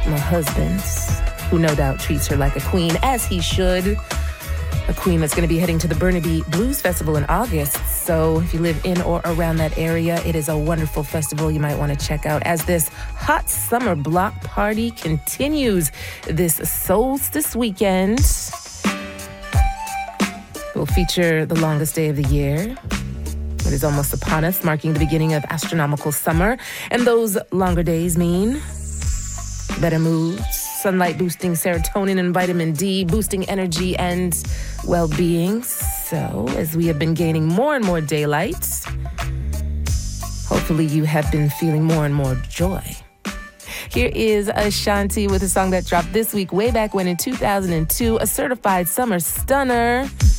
my husband, who no doubt treats her like a queen, as he should. A queen that's going to be heading to the Burnaby Blues Festival in August. So if you live in or around that area, it is a wonderful festival you might want to check out as this hot summer block party continues this solstice weekend. It will feature the longest day of the year. It is almost upon us, marking the beginning of astronomical summer. And those longer days mean better moods, sunlight boosting serotonin and vitamin D, boosting energy and well-being. So, as we have been gaining more and more daylight, hopefully you have been feeling more and more joy. Here is Ashanti with a song that dropped this week, way back when in 2002, a certified summer stunner.